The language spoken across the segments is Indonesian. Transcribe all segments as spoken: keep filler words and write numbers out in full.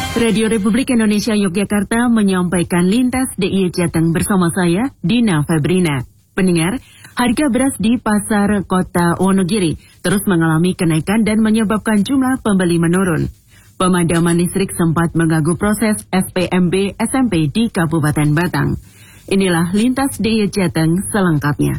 Radio Republik Indonesia Yogyakarta menyampaikan Lintas D I Y Jateng bersama saya, Dina Febrina. Pendengar, harga beras di pasar kota Wonogiri terus mengalami kenaikan dan menyebabkan jumlah pembeli menurun. Pemadaman listrik sempat mengganggu proses S P M B S M P di Kabupaten Batang. Inilah Lintas D I Y Jateng selengkapnya.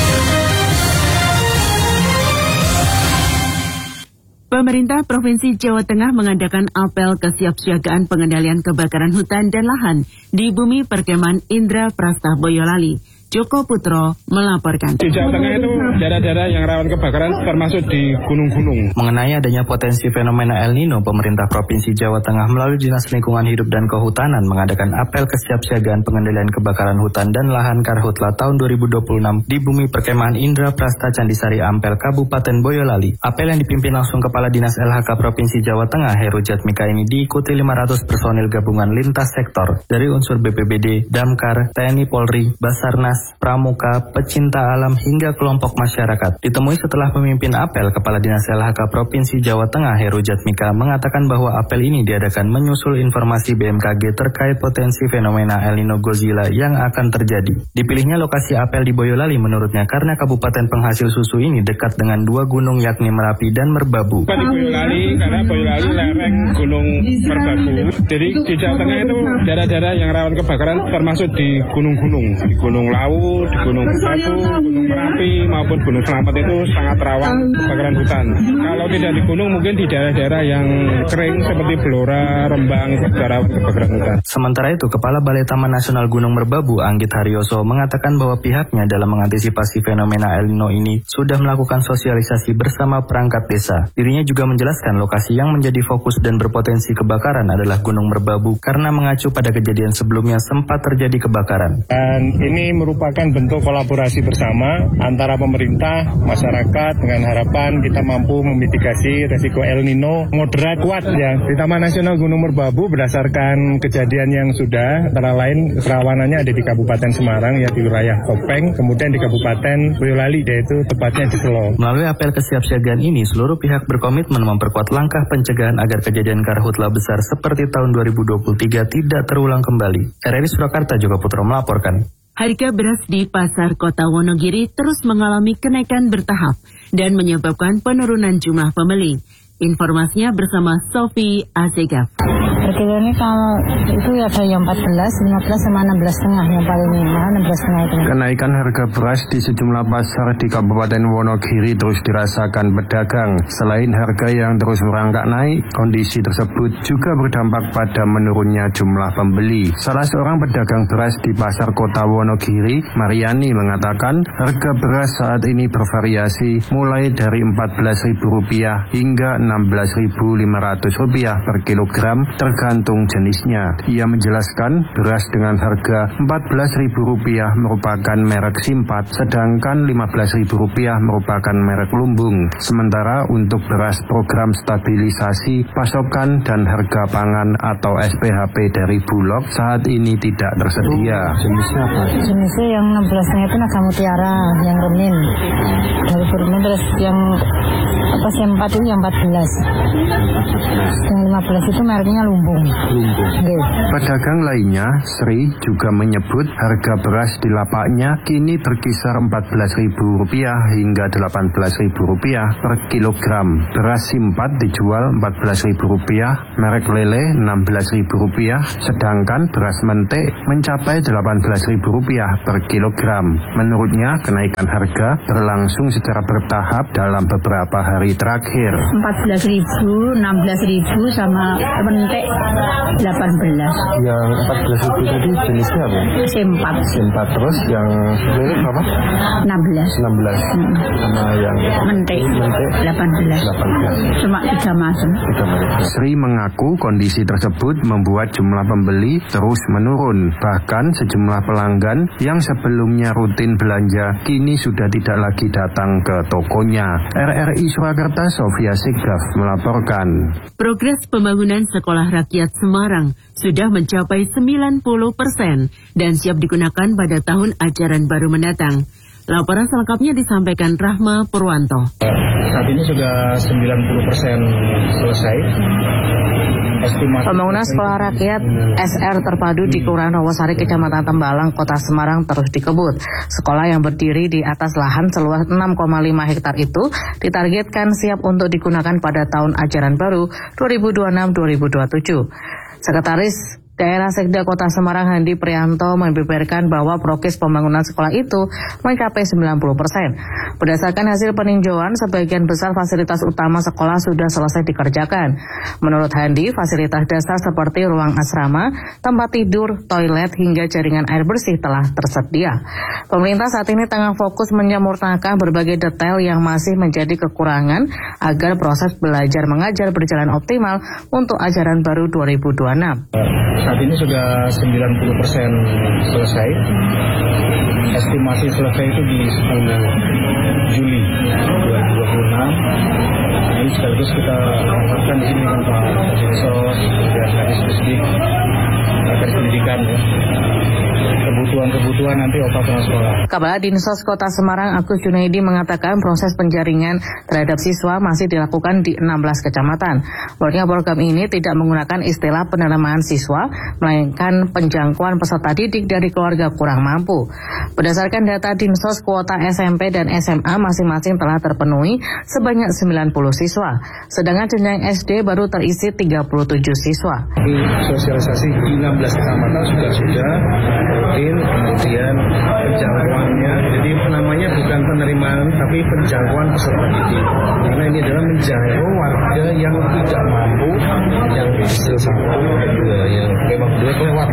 Pemerintah Provinsi Jawa Tengah mengadakan apel kesiapsiagaan pengendalian kebakaran hutan dan lahan di bumi perkemahan Indra Prasta Boyolali. Joko Putro melaporkan. Di Jawa Tengah itu daerah-daerah yang rawan kebakaran termasuk di gunung-gunung. Mengenai adanya potensi fenomena El Nino, pemerintah Provinsi Jawa Tengah melalui Dinas Lingkungan Hidup dan Kehutanan mengadakan apel kesiapsiagaan pengendalian kebakaran hutan dan lahan Karhutla tahun dua ribu dua puluh enam di bumi perkemahan Indra Prasta Candisari Ampel, Kabupaten Boyolali. Apel yang dipimpin langsung Kepala Dinas L H K Provinsi Jawa Tengah Heru Jatmika ini diikuti lima ratus personil gabungan lintas sektor dari unsur B P B D, Damkar, T N I Polri, Basarnas, Pramuka, pecinta alam hingga kelompok masyarakat. Ditemui setelah pemimpin apel, Kepala Dinas L H K Provinsi Jawa Tengah Heru Jatmika mengatakan bahwa apel ini diadakan menyusul informasi B M K G terkait potensi fenomena El Nino Godzilla yang akan terjadi. Dipilihnya lokasi apel di Boyolali menurutnya karena kabupaten penghasil susu ini dekat dengan dua gunung yakni Merapi dan Merbabu. Di Boyolali karena Boyolali lereng gunung Merbabu. Jadi di Jawa Tengah itu daerah-daerah yang rawan kebakaran termasuk di gunung-gunung, di Gunung Lawu, di Gunung Merbabu, Gunung Merapi maupun Gunung Selamat itu sangat rawan kebakaran hutan. Kalau tidak di gunung mungkin di daerah-daerah yang kering seperti Blora, Rembang juga rawan kebakaran hutan. Sementara itu, Kepala Balai Taman Nasional Gunung Merbabu Anggit Haryoso mengatakan bahwa pihaknya dalam mengantisipasi fenomena El Nino ini sudah melakukan sosialisasi bersama perangkat desa. Dirinya juga menjelaskan lokasi yang menjadi fokus dan berpotensi kebakaran adalah Gunung Merbabu karena mengacu pada kejadian sebelumnya sempat terjadi kebakaran. Dan ini merupakan bentuk kolaborasi bersama antara pemerintah, masyarakat dengan harapan kita mampu memitigasi resiko El Nino moderat kuat ya. Di Taman Nasional Gunung Merbabu berdasarkan kejadian yang sudah antara lain kerawanannya ada di Kabupaten Semarang ya di wilayah Topeng, kemudian di Kabupaten Boyolali yaitu tepatnya di Selo. Melalui apel kesiapsiagaan ini seluruh pihak berkomitmen memperkuat langkah pencegahan agar kejadian karhutla besar seperti tahun dua ribu dua puluh tiga tidak terulang kembali. R R I Surakarta, Joko Putro melaporkan. Harga beras di pasar kota Wonogiri terus mengalami kenaikan bertahap dan menyebabkan penurunan jumlah pembeli. Informasinya bersama Sofi Azegaf. Harganya ini kalau itu ada yang empat belas, lima belas sama enam belas setengah yang paling murah enam belas setengah itu. Kenaikan harga beras di sejumlah pasar di Kabupaten Wonogiri terus dirasakan pedagang. Selain harga yang terus merangkak naik, kondisi tersebut juga berdampak pada menurunnya jumlah pembeli. Salah seorang pedagang beras di pasar kota Wonogiri, Mariani mengatakan harga beras saat ini bervariasi mulai dari empat belas ribu rupiah hingga enam belas ribu lima ratus rupiah per kilogram tergantung jenisnya. Ia menjelaskan beras dengan harga empat belas ribu rupiah merupakan merek Simpat, sedangkan lima belas ribu rupiah merupakan merek Lumbung. Sementara untuk beras program stabilisasi pasokan dan harga pangan atau S P H P dari Bulog saat ini tidak tersedia. Jenisnya apa? Jenisnya yang enam belasnya itu Naga Mutiara, yang remin. Dari remin terus yang apa Simpat itu yang empat belas. Yang lima belas itu mereknya Lumbung. Lumbung. Okay. Pedagang lainnya, Sri, juga menyebut harga beras di lapaknya kini berkisar empat belas ribu rupiah hingga delapan belas ribu rupiah per kilogram. Beras Simpat dijual empat belas ribu rupiah, merek Lele enam belas ribu rupiah, sedangkan beras Mentek mencapai delapan belas ribu rupiah per kilogram. Menurutnya, kenaikan harga berlangsung secara bertahap dalam beberapa hari terakhir. empat belas ribu, enam belas ribu sama Mentek delapan belas. Yang empat belas ribu tadi jenisnya apa? Simpat. Simpat. Terus yang Lele berapa? enam belas. enam belas. Hmm. Sama yang Mentek delapan belas. delapan belas. Cuma tiga macam. Sri mengaku kondisi tersebut membuat jumlah pembeli terus menurun. Bahkan sejumlah pelanggan yang sebelumnya rutin belanja kini sudah tidak lagi datang ke tokonya. R R I Surakarta, Sofia Sigaf melaporkan. Progres pembangunan Sekolah Rakyat Semarang sudah mencapai sembilan puluh persen dan siap digunakan pada tahun ajaran baru mendatang. Laporan selengkapnya disampaikan Rahma Purwanto. Saat ini sudah sembilan puluh persen selesai Pembangunan sekolah rakyat S R terpadu di Kelurahan Rawasari, Kecamatan Tembalang, Kota Semarang terus dikebut. Sekolah yang berdiri di atas lahan seluas enam koma lima hektar itu ditargetkan siap untuk digunakan pada tahun ajaran baru dua ribu dua puluh enam dua ribu dua puluh tujuh. Sekretaris Daerah Sekda Kota Semarang Handi Prianto membeberkan bahwa progres pembangunan sekolah itu mencapai sembilan puluh persen. Berdasarkan hasil peninjauan, sebagian besar fasilitas utama sekolah sudah selesai dikerjakan. Menurut Handi, fasilitas dasar seperti ruang asrama, tempat tidur, toilet, hingga jaringan air bersih telah tersedia. Pemerintah saat ini tengah fokus menyempurnakan berbagai detail yang masih menjadi kekurangan agar proses belajar mengajar berjalan optimal untuk ajaran baru dua ribu dua puluh enam. Saat ini sudah sembilan puluh persen selesai. Estimasi selesai itu di sepuluh Juli dua ribu dua puluh enam. Ini sekaligus kita laporkan di sini dengan Pak Dinsos, kemudian Kadis Pusdik, Kadis Pendidikan, ya. Kebutuhan-kebutuhan nanti operasional sekolah. Kepala Dinsos Kota Semarang Agus Junaidi mengatakan proses penjaringan terhadap siswa masih dilakukan di enam belas kecamatan. Menurutnya program ini tidak menggunakan istilah penerimaan siswa, melainkan penjangkauan peserta didik dari keluarga kurang mampu. Berdasarkan data Dinsos, kuota S M P dan S M A masing-masing telah terpenuhi sebanyak sembilan puluh siswa. Sedangkan jenjang S D baru terisi tiga puluh tujuh siswa. Di sosialisasi di enam belas kecamatan sudah sudah rutin, kemudian penjangkauannya. Jadi namanya bukan penerimaan tapi penjangkauan peserta didik. Karena ini adalah menjangkau warga yang tidak mampu, yang hasil satu, dua, yang memang dua kelewat.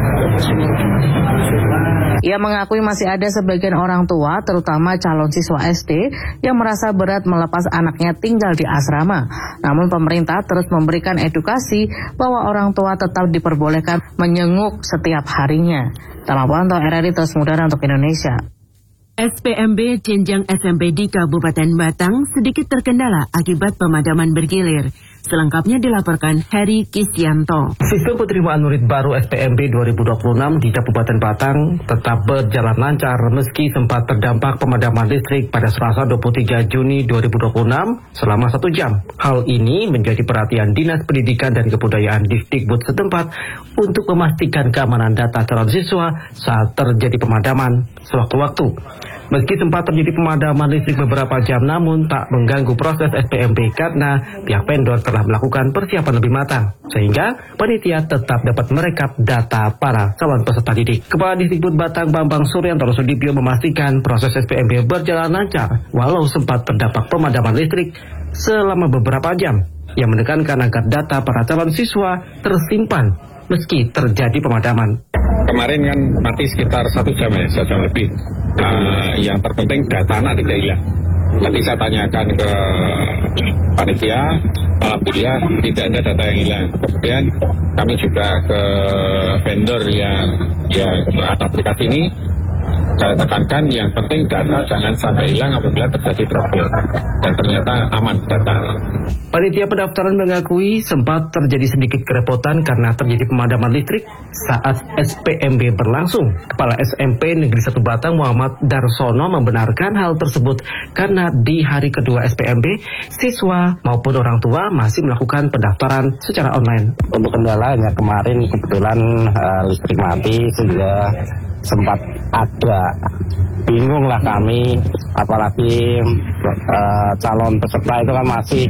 Ia mengakui masih ada sebagian orang tua, terutama calon siswa S D, yang merasa berat melepas anaknya tinggal di asrama. Namun pemerintah terus memberikan edukasi bahwa orang tua tetap diperbolehkan menyenguk setiap harinya. Tamawanto R R I Terus Mudara untuk Indonesia. S P M B jenjang S M P di Kabupaten Batang sedikit terkendala akibat pemadaman bergilir. Selengkapnya dilaporkan Heri Kisyanto. Sistem penerimaan murid baru S P M B dua ribu dua puluh enam di Kabupaten Batang tetap berjalan lancar meski sempat terdampak pemadaman listrik pada Selasa dua puluh tiga Juni dua ribu dua puluh enam selama satu jam. Hal ini menjadi perhatian Dinas Pendidikan dan Kebudayaan Dikbud setempat untuk memastikan keamanan data calon siswa saat terjadi pemadaman sewaktu-waktu. Meski sempat terjadi pemadaman listrik beberapa jam, namun tak mengganggu proses S P M B karena pihak vendor telah melakukan persiapan lebih matang, sehingga panitia tetap dapat merekap data para calon peserta didik. Kepala Dikbud Batang Bambang Suryanto Sudibyo memastikan proses S P M B berjalan lancar, walau sempat terdampak pemadaman listrik selama beberapa jam, yang menekankan agar data para calon siswa tersimpan meski terjadi pemadaman. Kemarin kan mati sekitar satu jam ya, satu jam lebih. Uh, yang terpenting data anak tidak hilang. Tadi saya tanyakan ke panitia, alhamdulillah tidak ada data yang hilang. Kemudian kami juga ke vendor yang yang aplikasi ini, saya tekankan yang penting data jangan sampai hilang apabila terjadi trouble, dan ternyata aman data. Panitia pendaftaran mengakui sempat terjadi sedikit kerepotan karena terjadi pemadaman listrik saat S P M B berlangsung. Kepala S M P Negeri satu Batang Muhammad Darsono membenarkan hal tersebut karena di hari kedua S P M B, siswa maupun orang tua masih melakukan pendaftaran secara online. Untuk kendalanya kemarin kebetulan uh, listrik mati sehingga sempat ada bingung lah kami, apalagi uh, calon peserta itu kan masih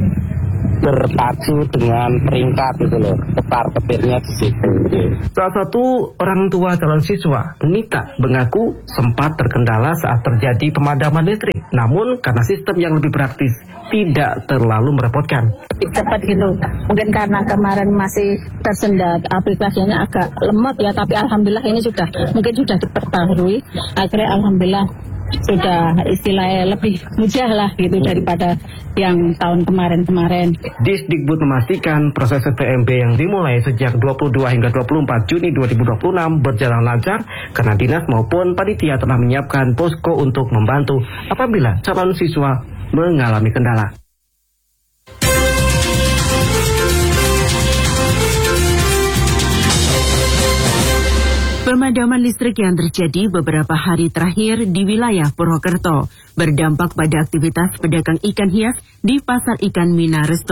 berpacu dengan peringkat gitu loh, ketar-ketirnya di situ. Salah satu orang tua calon siswa, Nita, mengaku sempat terkendala saat terjadi pemadaman listrik. Namun karena sistem yang lebih praktis, tidak terlalu merepotkan. Cepat gitu, mungkin karena kemarin masih tersendat, aplikasinya agak lemot ya, tapi alhamdulillah ini sudah mungkin sudah diperbarui. Akhirnya alhamdulillah sudah istilahnya lebih mudah lah gitu daripada yang tahun kemarin-kemarin. Dikbud memastikan proses S P M B yang dimulai sejak dua puluh dua hingga dua puluh empat Juni dua ribu dua puluh enam berjalan lancar karena dinas maupun panitia telah menyiapkan posko untuk membantu apabila calon siswa mengalami kendala. Pemadaman listrik yang terjadi beberapa hari terakhir di wilayah Purwokerto berdampak pada aktivitas pedagang ikan hias di Pasar Ikan Minarestu.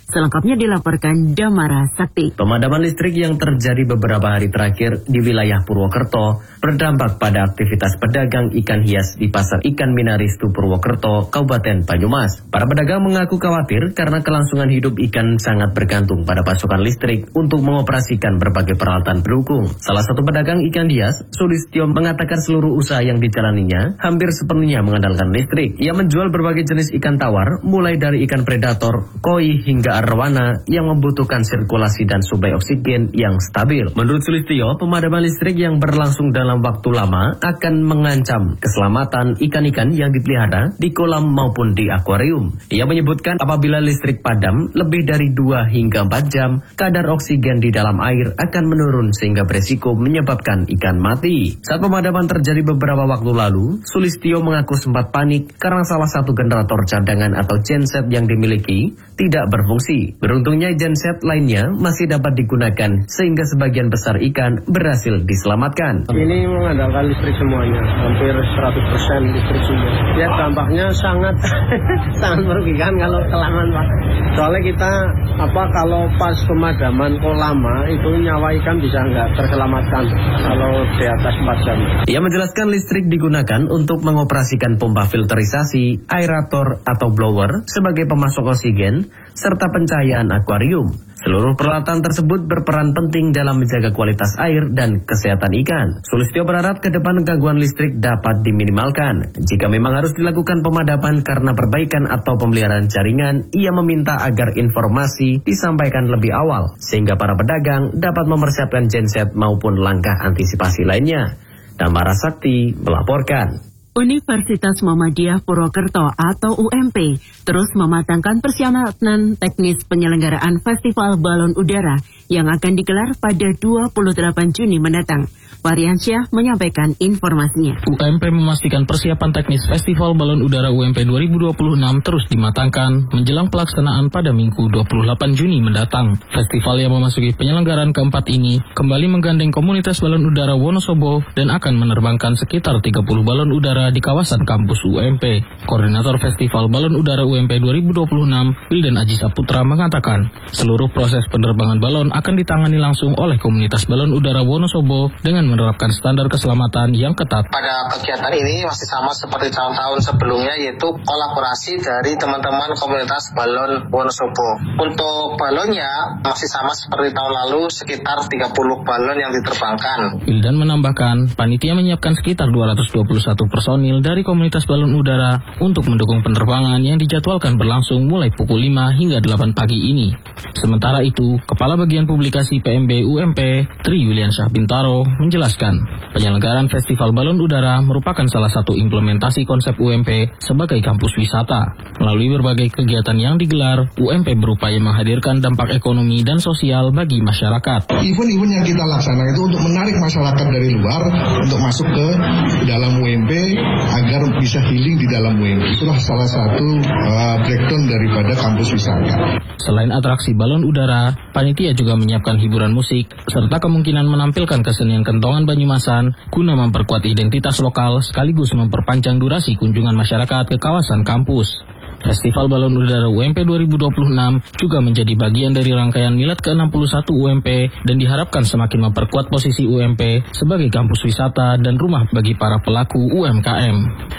Selengkapnya dilaporkan Damara Sakti. Pemadaman listrik yang terjadi beberapa hari terakhir di wilayah Purwokerto berdampak pada aktivitas pedagang ikan hias di Pasar Ikan Minaristu Purwokerto, Kabupaten Banyumas. Para pedagang mengaku khawatir karena kelangsungan hidup ikan sangat bergantung pada pasokan listrik untuk mengoperasikan berbagai peralatan pendukung. Salah satu pedagang ikan hias, Sulistyo, mengatakan seluruh usaha yang dijalaninya hampir sepenuhnya mengandalkan listrik. Ia menjual berbagai jenis ikan tawar, mulai dari ikan predator, koi hingga arwana yang membutuhkan sirkulasi dan suplai oksigen yang stabil. Menurut Sulistyo, pemadaman listrik yang berlangsung dalam waktu lama akan mengancam keselamatan ikan-ikan yang dipelihara di kolam maupun di akuarium. Ia menyebutkan apabila listrik padam lebih dari dua hingga empat jam, kadar oksigen di dalam air akan menurun sehingga beresiko menyebabkan ikan mati. Saat pemadaman terjadi beberapa waktu lalu, Sulistyo mengaku sempat panik karena salah satu generator cadangan atau genset yang dimiliki tidak berfungsi. Beruntungnya genset lainnya masih dapat digunakan sehingga sebagian besar ikan berhasil diselamatkan. Ini mengandalkan listrik semuanya, hampir seratus persen listrik semua. Ya dampaknya sangat sangat merugikan kalau kelamaan, Pak. Soalnya kita apa kalau pas pemadaman kok lama itu nyawa ikan bisa nggak terselamatkan kalau di atas empat jam. Ia menjelaskan listrik digunakan untuk mengoperasikan pompa filterisasi, aerator atau blower sebagai pemasok oksigen serta pencahayaan akuarium. Seluruh peralatan tersebut berperan penting dalam menjaga kualitas air dan kesehatan ikan. Sulistyo berharap ke depan gangguan listrik dapat diminimalkan. Jika memang harus dilakukan pemadaman karena perbaikan atau pemeliharaan jaringan, ia meminta agar informasi disampaikan lebih awal, sehingga para pedagang dapat mempersiapkan genset maupun langkah antisipasi lainnya. Damara Sakti melaporkan. Universitas Muhammadiyah Purwokerto atau U M P terus mematangkan persyaratan teknis penyelenggaraan Festival Balon Udara yang akan digelar pada dua puluh delapan Juni mendatang. Variansyah menyampaikan informasinya. U M P memastikan persiapan teknis Festival Balon Udara U M P dua ribu dua puluh enam terus dimatangkan menjelang pelaksanaan pada Minggu dua puluh delapan Juni mendatang. Festival yang memasuki penyelenggaraan keempat ini kembali menggandeng komunitas balon udara Wonosobo dan akan menerbangkan sekitar tiga puluh balon udara di kawasan kampus U M P. Koordinator Festival Balon Udara U M P dua ribu dua puluh enam, Wildan Aji Saputra mengatakan, seluruh proses penerbangan balon akan ditangani langsung oleh komunitas balon udara Wonosobo dengan menerapkan standar keselamatan yang ketat. Pada kegiatan ini masih sama seperti tahun-tahun sebelumnya, yaitu kolaborasi dari teman-teman komunitas balon Wonosobo. Untuk balonnya masih sama seperti tahun lalu, sekitar tiga puluh balon yang diterbangkan. Wildan menambahkan, panitia menyiapkan sekitar dua ratus dua puluh satu personil dari komunitas balon udara untuk mendukung penerbangan yang dijadwalkan berlangsung mulai pukul lima hingga delapan pagi ini. Sementara itu, Kepala Bagian Publikasi P M B U M P, Tri Yuliansyah Bintaro, menjelaskan, penyelenggaraan Festival Balon Udara merupakan salah satu implementasi konsep U M P sebagai kampus wisata. Melalui berbagai kegiatan yang digelar, U M P berupaya menghadirkan dampak ekonomi dan sosial bagi masyarakat. Event-event yang kita laksanakan itu untuk menarik masyarakat dari luar untuk masuk ke dalam U M P agar bisa healing di dalam U M P. Itulah salah satu uh, breakdown daripada kampus wisata. Selain atraksi balon udara, panitia juga menyiapkan hiburan musik serta kemungkinan menampilkan kesenian kentongan Banyumasan guna memperkuat identitas lokal sekaligus memperpanjang durasi kunjungan masyarakat ke kawasan kampus. Festival Balon Udara U M P dua ribu dua puluh enam juga menjadi bagian dari rangkaian milad ke enam puluh satu U M P dan diharapkan semakin memperkuat posisi U M P sebagai kampus wisata dan rumah bagi para pelaku U M K M.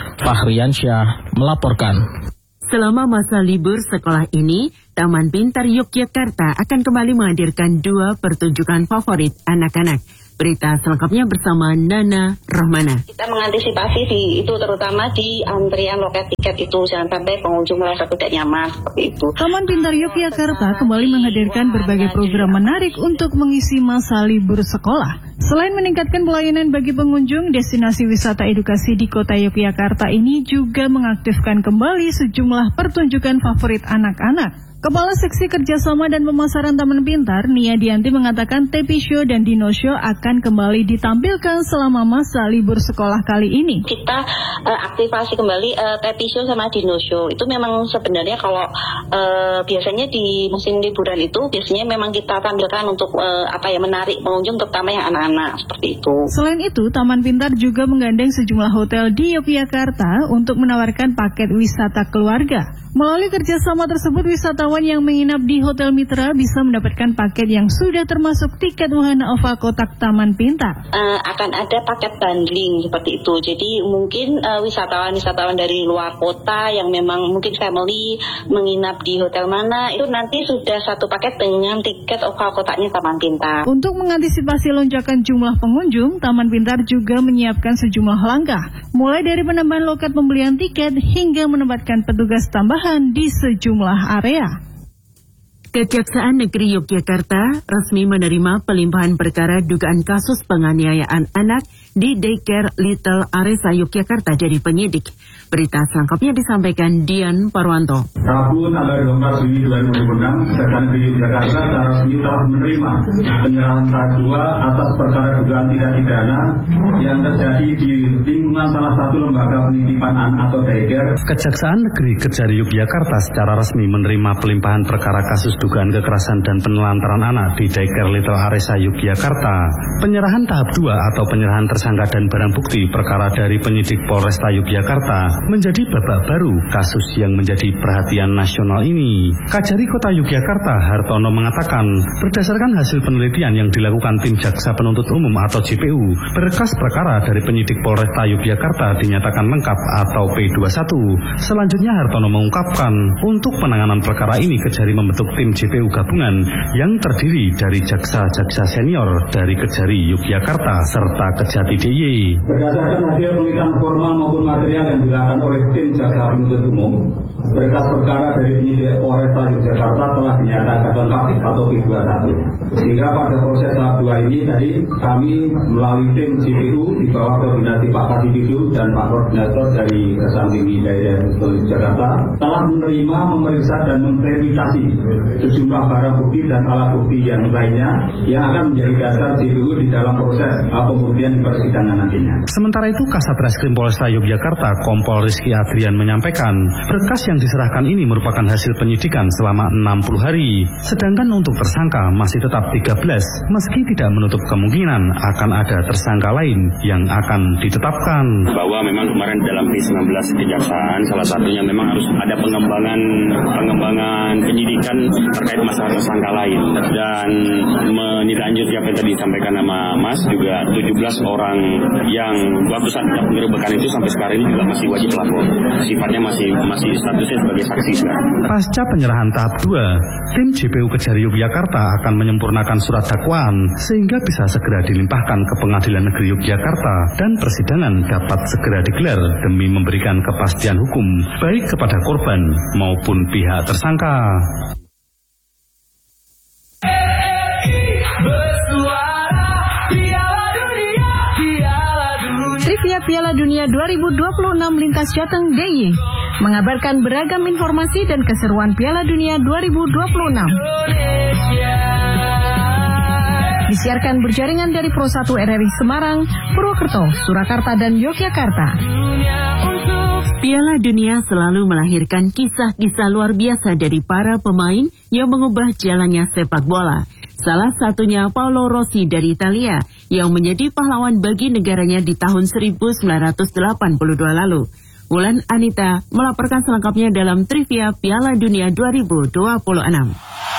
Fahriansyah melaporkan. Selama masa libur sekolah ini, Taman Pintar Yogyakarta akan kembali menghadirkan dua pertunjukan favorit anak-anak. Berita selengkapnya bersama Nana Rahmana. Kita mengantisipasi di itu terutama di antrian loket tiket itu, jangan sampai pengunjung merasa tidak nyaman seperti itu. Taman Pintar Yogyakarta kembali menghadirkan berbagai program menarik untuk mengisi masa libur sekolah. Selain meningkatkan pelayanan bagi pengunjung, destinasi wisata edukasi di kota Yogyakarta ini juga mengaktifkan kembali sejumlah pertunjukan favorit anak-anak. Kepala Seksi Kerjasama dan Pemasaran Taman Pintar, Nia Dianti, mengatakan T V Show dan Dino Show akan kembali ditampilkan selama masa libur sekolah kali ini. Kita uh, aktifasi kembali uh, T V Show sama Dino Show. Itu memang sebenarnya kalau uh, biasanya di musim liburan itu biasanya memang kita tampilkan untuk uh, apa ya menarik pengunjung, terutama yang anak-anak seperti itu. Selain itu, Taman Pintar juga menggandeng sejumlah hotel di Yogyakarta untuk menawarkan paket wisata keluarga. Melalui kerjasama tersebut, wisatawan wisatawan yang menginap di Hotel Mitra bisa mendapatkan paket yang sudah termasuk tiket wahana OVA Kotak Taman Pintar. Uh, akan ada paket bundling seperti itu. Jadi mungkin uh, wisatawan-wisatawan dari luar kota yang memang mungkin family menginap di hotel mana, itu nanti sudah satu paket dengan tiket OVA Kotaknya Taman Pintar. Untuk mengantisipasi lonjakan jumlah pengunjung, Taman Pintar juga menyiapkan sejumlah langkah, mulai dari penambahan loket pembelian tiket hingga menempatkan petugas tambahan di sejumlah area. Kejaksaan Negeri Yogyakarta resmi menerima pelimpahan perkara dugaan kasus penganiayaan anak di Daycare Little Aresa Yogyakarta dari penyidik. Berita selengkapnya disampaikan Dian Parwanto. Rabu tanggal dua belas Juni dua ribu dua puluh enam, Kejaksaan Negeri Yogyakarta secara resmi telah menerima penyerahan tahap dua atas perkara dugaan tindak pidana yang terjadi di lingkungan salah satu lembaga penitipan anak atau daycare. Kejaksaan Negeri Kejari Yogyakarta secara resmi menerima pelimpahan perkara kasus dugaan kekerasan dan penelantaran anak di Daycare Little Aresa Yogyakarta. Penyerahan tahap dua atau penyerahan tersangka dan barang bukti perkara dari penyidik Polresta Yogyakarta menjadi babak baru kasus yang menjadi perhatian nasional ini. Kajari Kota Yogyakarta Hartono mengatakan, berdasarkan hasil penelitian yang dilakukan tim Jaksa Penuntut Umum atau J P U, berkas perkara dari penyidik Polresta Yogyakarta dinyatakan lengkap atau P dua puluh satu. Selanjutnya Hartono mengungkapkan, untuk penanganan perkara ini Kejari membentuk tim J P U gabungan yang terdiri dari jaksa-jaksa senior dari Kejari Yogyakarta serta Kejati D I Y. Berdasarkan hasil penelitian formal maupun material yang dilakukan oleh tim Jaksa Penuntut Umum, berkas perkara dari penyidik Polresta Yogyakarta telah dinyatakan lengkap atau P dua puluh satu. Sehingga pada proses tahap dua ini tadi kami melalui tim J P U di bawah koordinasi Pak Kasididu dan Pak Koordinator dari Kejaksaan Tinggi Daerah Yogyakarta telah menerima, memeriksa dan memverifikasi sejumlah barang bukti dan alat bukti yang lainnya yang akan menjadi dasar J P U di dalam proses pembuktian di persidangan nantinya. Sementara itu Kasat Reskrim Polresta Yogyakarta Kompol Rizky Adrian menyampaikan, berkas yang diserahkan ini merupakan hasil penyidikan selama enam puluh hari, sedangkan untuk tersangka masih tetap tiga belas, meski tidak menutup kemungkinan akan ada tersangka lain yang akan ditetapkan. Bahwa memang kemarin dalam P sembilan belas kejaksaan salah satunya memang harus ada pengembangan pengembangan penyidikan terkait masalah tersangka lain, dan menindaklanjuti apa yang tadi disampaikan sama Mas juga tujuh belas orang yang waktu saat penggerebekan itu sampai sekarang ini juga masih wajib lapor, sifatnya masih masih statusnya sebagai saksi sekarang. Pasca penyerahan tahap dua, tim J P U Kejari Yogyakarta akan menyempurnakan surat dakwaan sehingga bisa segera dilimpahkan ke Pengadilan Negeri Yogyakarta dan persidangan dapat segera digelar demi memberikan kepastian hukum baik kepada korban maupun pihak tersangka. Trivia Piala Dunia dua ribu dua puluh enam Lintas Jateng D I Y mengabarkan beragam informasi dan keseruan Piala Dunia dua ribu dua puluh enam. Disiarkan berjaringan dari Pro satu R R I Semarang, Purwokerto, Surakarta, dan Yogyakarta. Piala Dunia selalu melahirkan kisah-kisah luar biasa dari para pemain yang mengubah jalannya sepak bola. Salah satunya Paolo Rossi dari Italia yang menjadi pahlawan bagi negaranya di tahun seribu sembilan ratus delapan puluh dua lalu. Wulan Anita melaporkan selengkapnya dalam Trivia Piala Dunia dua ribu dua puluh enam.